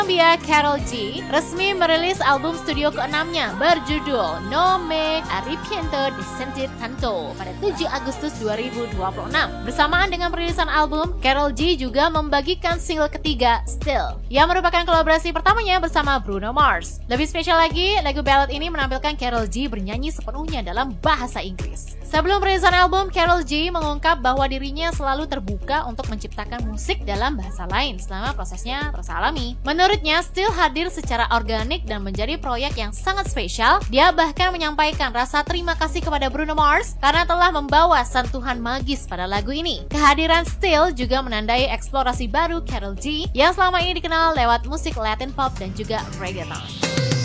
Columbia Karol G resmi merilis album studio ke-6-nya berjudul No Me Arrepiento de Sentir Tanto pada 7 Agustus 2026. Bersamaan dengan perilisan album, Karol G juga membagikan single ketiga Still, yang merupakan kolaborasi pertamanya bersama Bruno Mars. Lebih spesial lagi, lagu ballad ini menampilkan Karol G bernyanyi sepenuhnya dalam bahasa Inggris. Sebelum perilisan album, Karol G mengungkap bahwa dirinya selalu terbuka untuk menciptakan musik dalam bahasa lain selama prosesnya terasa alami. Menurutnya, Still hadir secara organik dan menjadi proyek yang sangat spesial. Dia bahkan menyampaikan rasa terima kasih kepada Bruno Mars karena telah membawa sentuhan magis pada lagu ini. Kehadiran Still juga menandai eksplorasi baru Karol G yang selama ini dikenal lewat musik Latin pop dan juga reggaeton.